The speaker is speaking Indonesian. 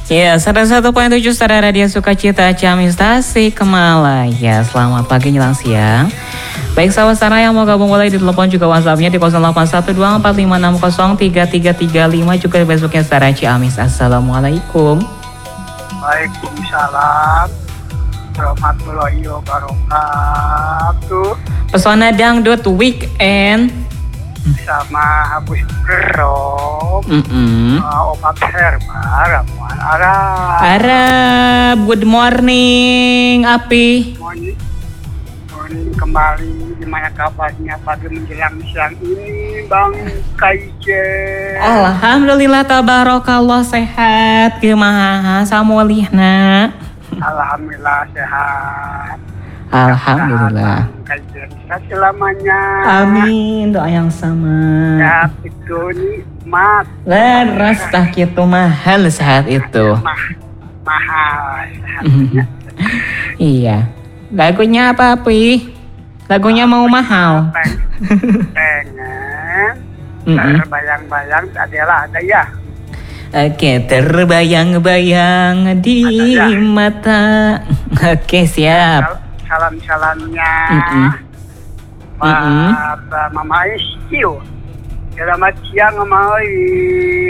Ya, 101.7 Stara Radio Sukacita Ciamis Tasikmalaya. Selamat pagi menjelang siang. Baik sahabat Stara yang mau gabung boleh di telepon juga WhatsApp-nya di 0812456335 juga di Facebooknya Stara Ciamis. Assalamualaikum. Waalaikumsalam warahmatullahi wabarakatuh. Pesona Dangdut Weekend Sama Habus Bro. Obat herbal ramuan Arab. Arab, good morning Api. Morning kembali. Gimana kabarnya pagi menjelang siang ini Bang Kaije? Alhamdulillah tabarakallah sehat. Kumaha samulihna? Alhamdulillah sehat. Alhamdulillah. Kaije sehat selamanya. Amin, doa yang sama. Sehat itu nikmat. Leras tah kitu mahal sehat itu. Mahal sehatnya. Iya. Lagunya apa, Pi? Lagunya mau mahal. Pengen. Terbayang-bayang adalah ada ya. Oke, terbayang-bayang di mata. Oke, siap. Salam-salamnya Pak Mama Isyu. Selamat siang Mama.